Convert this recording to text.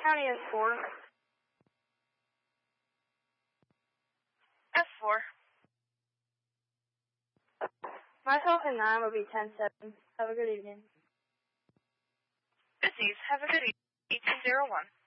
County is 4. F4. Myself and 9 will be 10-7. Have a good evening. Busies, have a good evening. 1801.